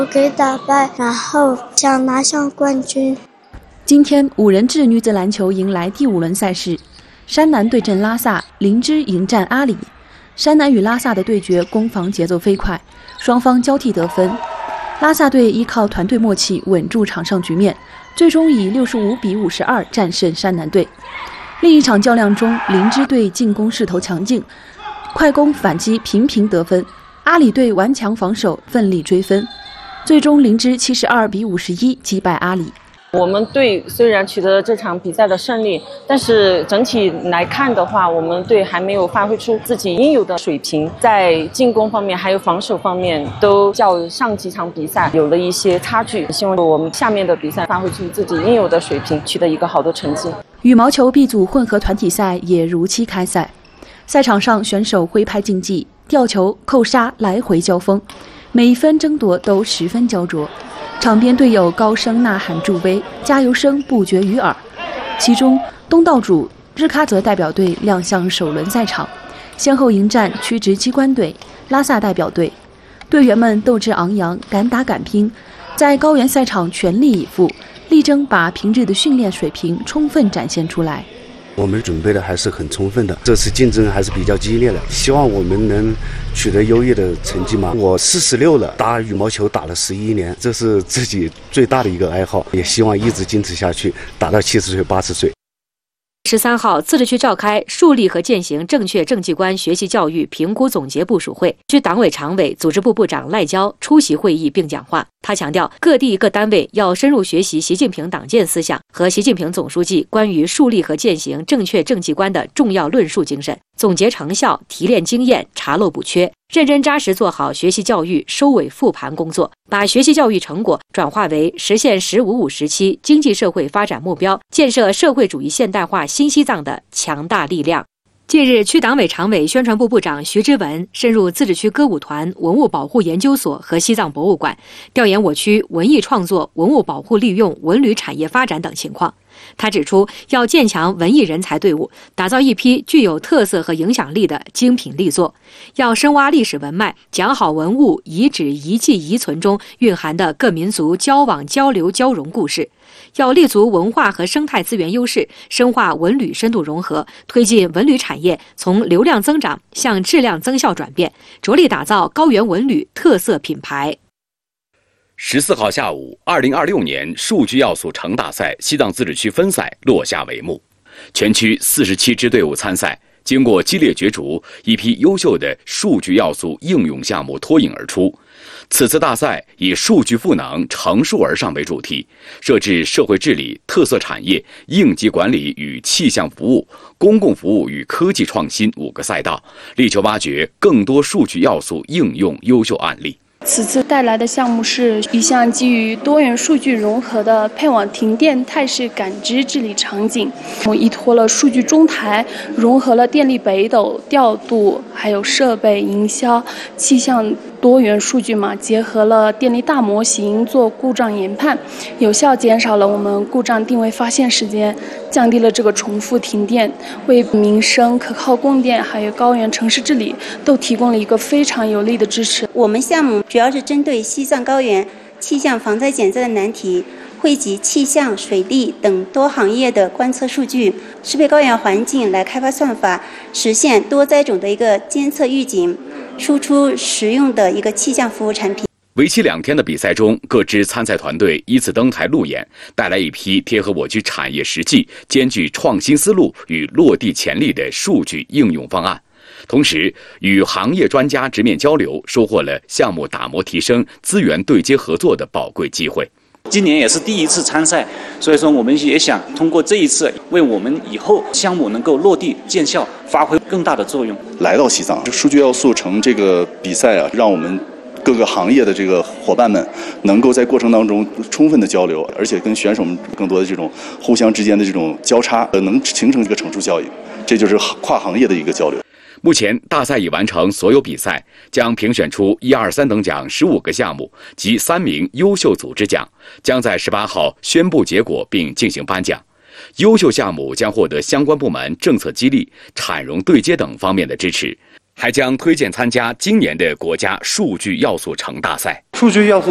我给打败，然后想拿下冠军。 今天5人制女子篮球迎来第5轮赛事，山南对阵拉萨，林芝迎战阿里。山南与拉萨的对决攻防节奏飞快，双方交替得分。拉萨队依靠团队默契稳住场上局面，最终以65-52战胜山南队。另一场较量中，林芝队进攻势头强劲，快攻反击频频得分，阿里队顽强防守奋力追分，最终林芝72-51击败阿里。 我们队虽然取得了这场比赛的胜利，但是整体来看的话，我们队还没有发挥出自己应有的水平，在进攻方面还有防守方面都较上几场比赛有了一些差距。希望我们下面的比赛发挥出自己应有的水平，取得一个好的成绩。 羽毛球 B 组混合团体赛也如期开赛，赛场上选手挥拍竞技、吊球、扣杀来回交锋，每一分争夺都十分焦灼。场边队友高声呐喊助威，加油声不绝于耳。其中，东道主日喀则代表队亮相首轮赛场，先后迎战曲直机关队、拉萨代表队，队员们斗志昂扬，敢打敢拼，在高原赛场全力以赴，力争把平日的训练水平充分展现出来。 我们准备的还是很充分的，这次竞争还是比较激烈的，希望我们能取得优异的成绩嘛。我46了，打羽毛球打了11年，这是自己最大的一个爱好，也希望一直坚持下去，打到70岁、80岁。 13号，自治区召开树立和践行正确政绩观学习教育评估总结部署会，区党委常委、组织部部长赖娇出席会议并讲话。他强调，各地各单位要深入学习习近平党建思想和习近平总书记关于树立和践行正确政绩观的重要论述精神，总结成效，提炼经验，查漏补缺，认真扎实做好学习教育收尾复盘工作，把学习教育成果转化为实现“15+5”时期经济社会发展目标、建设社会主义现代化新西藏的强大力量。近日，区党委常委、宣传部部长徐之文深入自治区歌舞团文物保护研究所和西藏博物馆，调研我区文艺创作、文物保护利用、文旅产业发展等情况。他指出，要建强文艺人才队伍，打造一批具有特色和影响力的精品力作；要深挖历史文脉，讲好文物、遗址、遗迹、遗存中蕴含的各民族交往、交流、交融故事；要立足文化和生态资源优势，深化文旅深度融合，推进文旅产业从流量增长向质量增效转变，着力打造高原文旅特色品牌。 14号下午，2026年数据要素成大赛西藏自治区分赛落下帷幕，全区47支队伍参赛，经过激烈角逐，一批优秀的数据要素应用项目脱颖而出。此次大赛以数据赋能、乘数而上为主题，设置社会治理、特色产业、应急管理与气象服务、公共服务与科技创新5个赛道，力求挖掘更多数据要素应用优秀案例。 此次带来的项目是一项基于多元数据融合的配网停电态势感知治理场景，依托了数据中台，融合了电力北斗调度，还有设备营销、气象多元数据嘛，结合了电力大模型做故障研判，有效减少了我们故障定位发现时间，降低了这个重复停电，为民生可靠供电还有高原城市治理都提供了一个非常有力的支持。 我们项目主要是针对西藏高原气象防灾减灾的难题，汇集气象、水利等多行业的观测数据，适配高原环境来开发算法，实现多灾种的一个监测预警，输出实用的一个气象服务产品。 为期2天的比赛中，各支参赛团队依次登台路演，带来一批贴合我区产业实际、兼具创新思路与落地潜力的数据应用方案。同时，与行业专家直面交流，收获了项目打磨提升、资源对接合作的宝贵机会。 今年也是第一次参赛，所以说我们也想通过这一次，为我们以后项目能够落地见效发挥更大的作用。 来到西藏，数据要素成这个比赛啊，让我们各个行业的这个伙伴们能够在过程当中充分的交流，而且跟选手们更多的这种互相之间的这种交叉，能形成一个乘数效应，这就是跨行业的一个交流。 目前大赛已完成所有比赛，将评选出1、2、3等奖15个项目及3名优秀组织奖，将在18号宣布结果并进行颁奖。优秀项目将获得相关部门政策激励、产融对接等方面的支持，还将推荐参加今年的国家数据要素成大赛。 数据要素